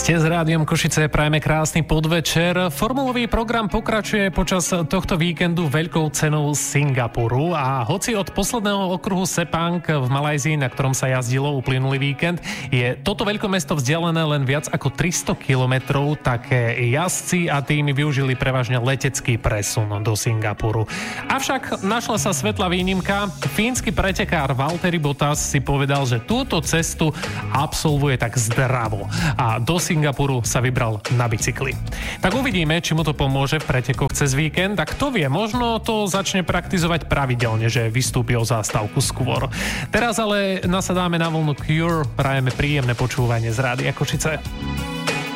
Ste s Rádiom Košice, prajeme krásny podvečer. Formulový program pokračuje počas tohto víkendu veľkou cenou Singapuru a hoci od posledného okruhu Sepang v Malajzii, na ktorom sa jazdilo uplynulý víkend, je toto veľkomesto vzdialené len viac ako 300 kilometrov, také jazdci a týmy využili prevažne letecký presun do Singapuru. Avšak našla sa svetlá výnimka. Fínsky pretekár Valtteri Bottas si povedal, že túto cestu absolvuje tak zdravo a do Singapuru sa vybral na bicykli. Tak uvidíme, či mu to pomôže v pretekoch cez víkend a kto vie, možno to začne praktizovať pravidelne, že vystúpi o zástavku skôr. Teraz ale nasadáme na vlnu Cure, prajeme príjemné počúvanie z Rádia Košice.